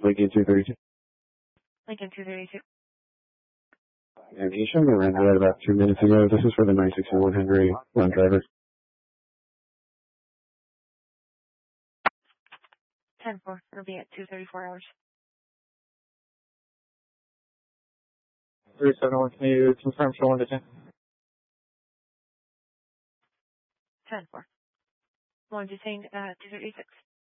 Lincoln 232. Lincoln 232. And he showed me around that about 2 minutes ago. This is for the 961 Henry Run driver. 10-4. It'll be at 2:34 hours. 371, can you confirm for 1 to 10? 10-4. 1 to 236.